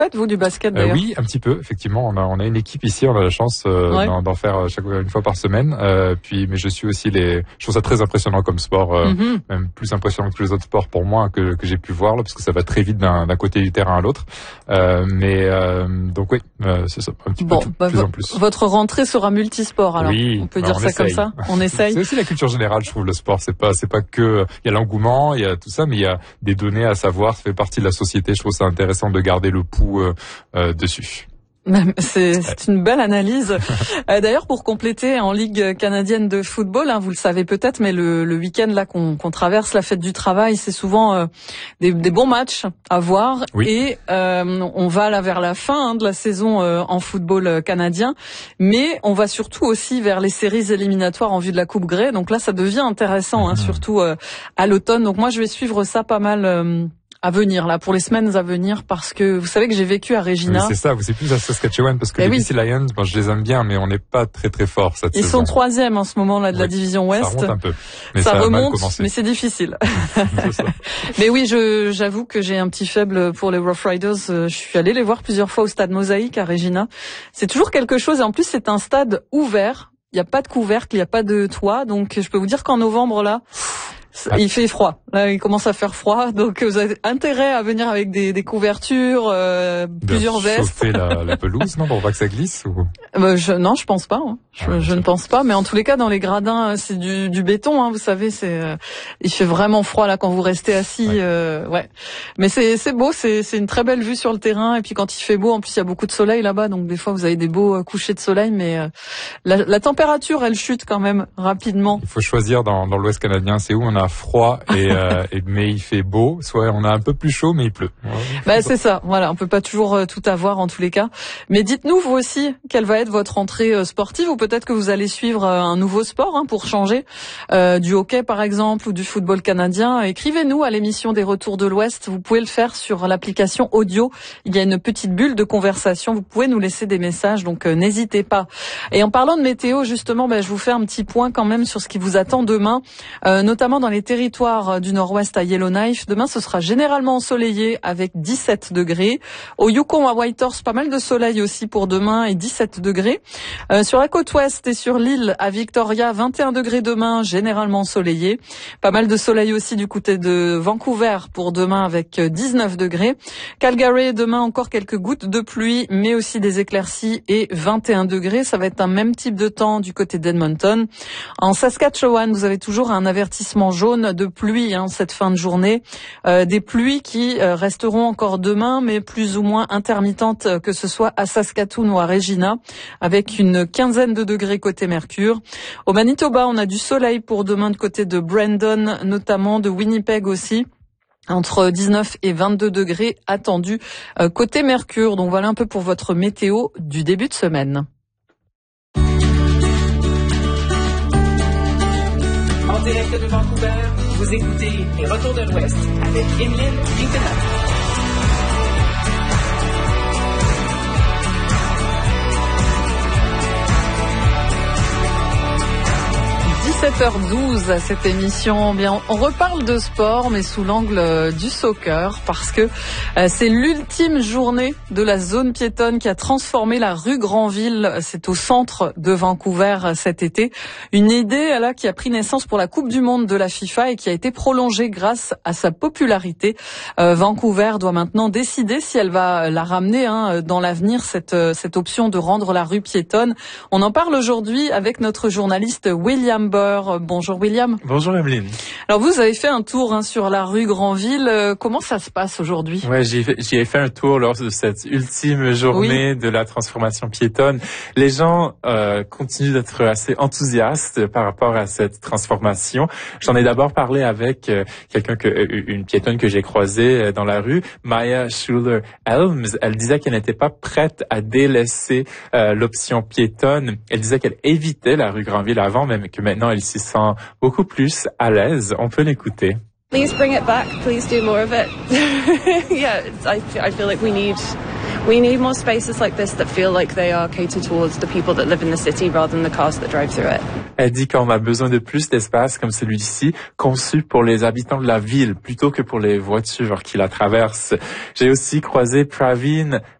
Faites-vous du basket d'ailleurs? Oui, un petit peu, effectivement. On a une équipe ici, on a la chance d'en faire une fois par semaine. Mais je suis aussi je trouve ça très impressionnant comme sport, même plus impressionnant que tous les autres sports pour moi que j'ai pu voir là, parce que ça va très vite d'un côté du terrain à l'autre. Donc oui, c'est ça, un petit peu plus en plus. Votre rentrée sera multisport alors. Oui, on peut dire ça comme ça. On essaye. C'est aussi la culture générale, je trouve, le sport. C'est pas que il y a l'engouement, il y a tout ça, mais il y a des données à savoir. Ça fait partie de la société. Je trouve ça intéressant de garder le pouls dessus. C'est une belle analyse. D'ailleurs, pour compléter, en Ligue canadienne de football, vous le savez peut-être, mais le week-end là qu'on traverse, la fête du travail, c'est souvent des bons matchs à voir. Oui. Et on va là vers la fin de la saison en football canadien, mais on va surtout aussi vers les séries éliminatoires en vue de la Coupe Grey. Donc là, ça devient intéressant, surtout à l'automne. Donc moi, je vais suivre ça pas mal. À venir, là, pour les semaines à venir, parce que vous savez que j'ai vécu à Regina. Oui, c'est ça, vous êtes plus à Saskatchewan, parce que les BC Lions, je les aime bien, mais on n'est pas très très fort cette saison. Ils sont 3e en ce moment, là, de la division Ouest. Ça remonte un peu. Mais ça a remonte, mal commencé. Mais c'est difficile. C'est ça. Mais oui, j'avoue que j'ai un petit faible pour les Rough Riders. Je suis allée les voir plusieurs fois au stade Mosaïque à Regina. C'est toujours quelque chose, et en plus, c'est un stade ouvert. Il n'y a pas de couvercle, il n'y a pas de toit, donc je peux vous dire qu'en novembre, là, il fait froid. Là, il commence à faire froid, donc vous avez intérêt à venir avec des couvertures, plusieurs vestes. Chauffer la pelouse, non, pour pas que ça glisse ou... Non, je pense pas. Je ne pense pas, mais en tous les cas, dans les gradins, c'est du béton. Vous savez, il fait vraiment froid là quand vous restez assis. Ouais. Mais c'est beau, c'est une très belle vue sur le terrain. Et puis quand il fait beau, en plus il y a beaucoup de soleil là-bas, donc des fois vous avez des beaux couchers de soleil, mais la température, elle chute quand même rapidement. Il faut choisir dans l'Ouest canadien, c'est où on a froid mais il fait beau, soit on a un peu plus chaud mais il pleut. C'est ça. Voilà, on peut pas toujours tout avoir en tous les cas. Mais dites-nous vous aussi quelle va être votre entrée sportive, ou peut-être que vous allez suivre un nouveau sport pour changer, du hockey par exemple ou du football canadien. Écrivez-nous à l'émission des Retours de l'Ouest. Vous pouvez le faire sur l'application audio. Il y a une petite bulle de conversation. Vous pouvez nous laisser des messages, donc n'hésitez pas. Et en parlant de météo, justement, je vous fais un petit point quand même sur ce qui vous attend demain, notamment dans les territoires du nord-ouest à Yellowknife. Demain, ce sera généralement ensoleillé avec 17 degrés. Au Yukon, à Whitehorse, pas mal de soleil aussi pour demain et 17 degrés. Sur la côte ouest et sur l'île à Victoria, 21 degrés demain, généralement ensoleillé. Pas mal de soleil aussi du côté de Vancouver pour demain avec 19 degrés. Calgary, demain encore quelques gouttes de pluie, mais aussi des éclaircies et 21 degrés. Ça va être un même type de temps du côté d'Edmonton. En Saskatchewan, vous avez toujours un avertissement jaune de pluie cette fin de journée. Des pluies qui resteront encore demain, mais plus ou moins intermittentes, que ce soit à Saskatoon ou à Regina, avec une quinzaine de degrés côté Mercure. Au Manitoba, on a du soleil pour demain de côté de Brandon, notamment de Winnipeg aussi. Entre 19 et 22 degrés attendus côté Mercure. Donc voilà un peu pour votre météo du début de semaine. En direct de Vancouver, vous écoutez les Retours de l'Ouest avec Emeline Quintenat. 17h12 à cette émission. Bien, on reparle de sport, mais sous l'angle du soccer, parce que c'est l'ultime journée de la zone piétonne qui a transformé la rue Granville. C'est au centre de Vancouver cet été. Une idée là qui a pris naissance pour la Coupe du Monde de la FIFA et qui a été prolongée grâce à sa popularité. Vancouver doit maintenant décider si elle va la ramener dans l'avenir, cette option de rendre la rue piétonne. On en parle aujourd'hui avec notre journaliste William Burr. Bonjour William. Bonjour Emeline. Alors vous avez fait un tour sur la rue Granville. Comment ça se passe aujourd'hui? Ouais, j'y ai fait un tour lors de cette ultime journée de la transformation piétonne. Les gens continuent d'être assez enthousiastes par rapport à cette transformation. J'en ai d'abord parlé avec une piétonne que j'ai croisée dans la rue, Maya Schuler-Elms. Elle disait qu'elle n'était pas prête à délaisser l'option piétonne. Elle disait qu'elle évitait la rue Granville avant, même que maintenant elle s'y sent beaucoup plus à l'aise. On peut l'écouter. Please bring it back. Please do more of it. Yeah, I feel like we need more spaces like this that feel like they are catered towards the people that live in the city rather than the cars that drive through it. Elle dit qu'on a besoin de plus d'espace comme celui-ci, conçu pour les habitants de la ville plutôt que pour les voitures qui la traversent. J'ai aussi croisé Praveen